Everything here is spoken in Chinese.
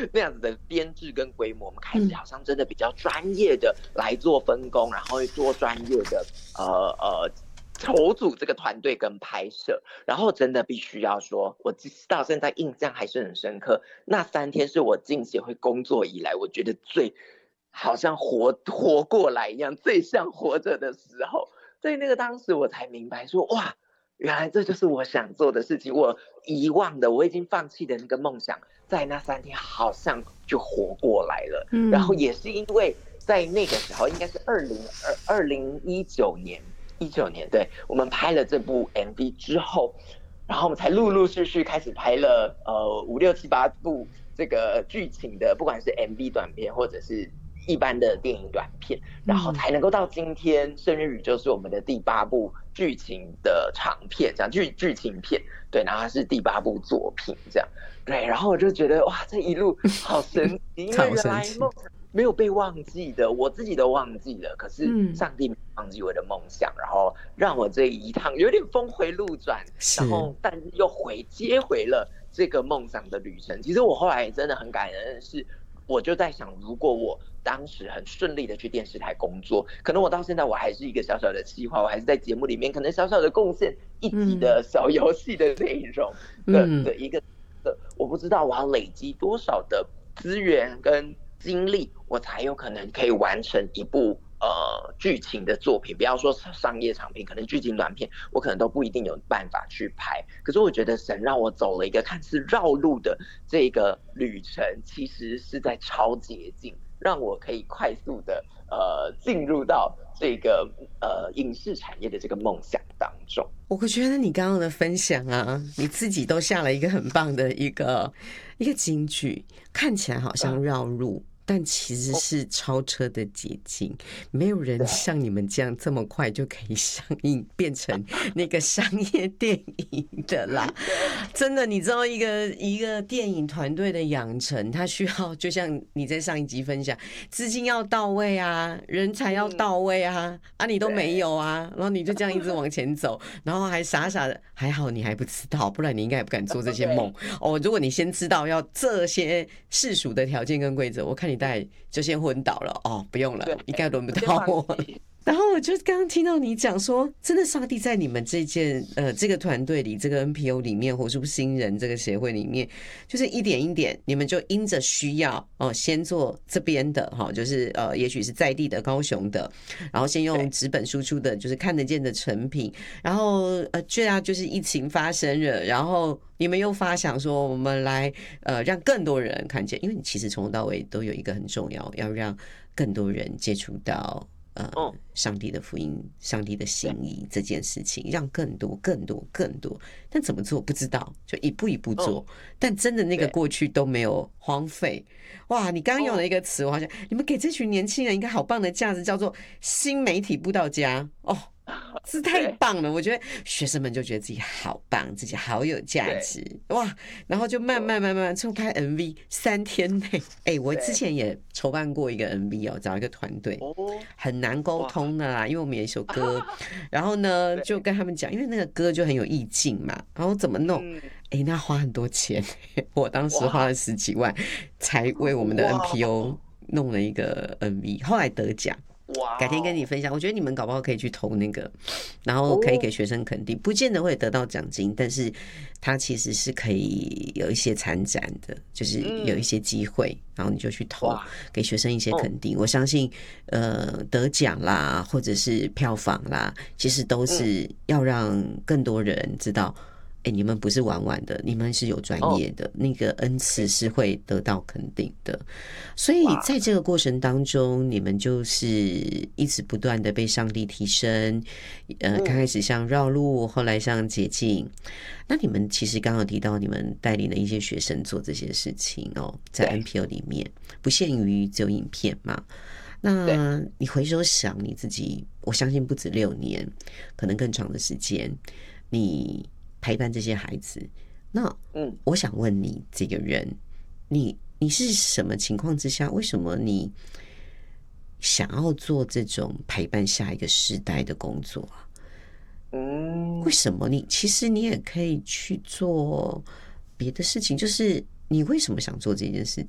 那样子的编制跟规模，我们开始好像真的比较专业的来做分工，然后做专业的筹组这个团队跟拍摄。然后真的必须要说，我到现在印象还是很深刻，那3天是我进协会工作以来，我觉得最好像活过来一样，最像活着的时候。所以那个当时我才明白说，哇，原来这就是我想做的事情，我遗忘的，我已经放弃的那个梦想，在那3天好像就活过来了。然后也是因为在那个时候，应该是2019年，对，我们拍了这部 MV 之后，然后我们才陆陆续续开始拍了5、6、7、8部这个剧情的，不管是 MV 短片或者是一般的电影短片，然后才能够到今天《圣日宇宙》是我们的第8部剧情的长片，这样剧情片，对，然后它是第8部作品，这样，对，然后我就觉得哇，这一路好神奇，因为原来梦想没有被忘记的，我自己都忘记了，可是上帝没忘记我的梦想，然后让我这一趟有点峰回路转，然后但是又接回了这个梦想的旅程。其实我后来真的很感恩的是，我就在想，如果我当时很顺利的去电视台工作，可能我到现在我还是一个小小的企划，我还是在节目里面可能小小的贡献一集的小游戏的内容的一个，我不知道我要累积多少的资源跟精力，我才有可能可以完成一部剧情的作品。不要说商业长片，可能剧情短片我可能都不一定有办法去拍。可是我觉得神让我走了一个看似绕路的这个旅程，其实是在超捷径，让我可以快速的进入到这个影视产业的这个梦想当中。 我觉得你刚刚的分享啊，你自己都下了一个很棒的一个金句，看起来好像绕路，但其实是超车的捷径。没有人像你们这样这么快就可以上映变成那个商业电影的啦。真的，你知道一个电影团队的养成，它需要就像你在上一集分享，资金要到位啊，人才要到位啊，你都没有啊，然后你就这样一直往前走，然后还傻傻的，还好你还不知道，不然你应该也不敢做这些梦哦。如果你先知道要这些世俗的条件跟规则，我看你大概就先昏倒了哦，不用了，应该轮不到我了。然后我就刚刚听到你讲说，真的上帝在你们这个团队里，这个 NPO 里面，活出新人这个协会里面，就是一点一点，你们就因着需要先做这边的就是也许是在地的高雄的，然后先用纸本输出的，就是看得见的成品，然后就是疫情发生了，然后你们又发想说，我们来让更多人看见，因为你其实从头到尾都有一个很重要让更多人接触到上帝的福音，上帝的心意这件事情，让更多，但怎么做不知道，就一步一步做。但真的那个过去都没有荒废。哇，你刚刚用了一个词，我好像你们给这群年轻人一个好棒的价值，叫做新媒体布道家哦。这太棒了！我觉得学生们就觉得自己好棒，自己好有价值哇！然后就慢慢就拍 MV， 3天内，我之前也筹办过一个 MV 找一个团队，很难沟通的啦，因为我们有一首歌，然后呢就跟他们讲，因为那个歌就很有意境嘛，然后怎么弄？那花很多钱，我当时花了10几万才为我们的 NPO 弄了一个 MV， 后来得奖。改天跟你分享，我觉得你们搞不好可以去投那个，然后可以给学生肯定，不见得会得到奖金，但是它其实是可以有一些参展的，就是有一些机会，然后你就去投，给学生一些肯定。我相信，得奖啦，或者是票房啦，其实都是要让更多人知道。你们不是玩玩的，你们是有专业的，那个恩赐是会得到肯定的。所以在这个过程当中，你们就是一直不断的被上帝提升，刚开始像绕路，后来像捷径。那你们其实刚刚提到，你们带领了一些学生做这些事情在 NPO 里面，不限于只有影片嘛。那你回首想你自己，我相信不止6年，可能更长的时间，你陪伴这些孩子，那我想问你这个人，你是什么情况之下，为什么你想要做这种陪伴下一个时代的工作啊？为什么其实你也可以去做别的事情，就是你为什么想做这件事